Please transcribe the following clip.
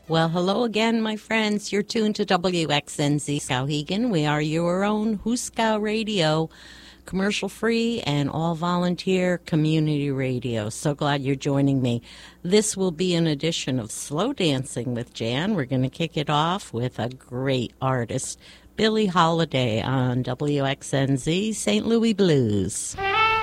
Well, hello again, my friends. You're tuned to WXNZ Skowhegan. We are your own Huskow Radio, commercial-free and all-volunteer community radio. So glad you're joining me. This will be an edition of Slow Dancing with Jan. We're going to kick it off with a great artist, Billie Holiday, on WXNZ St. Louis Blues.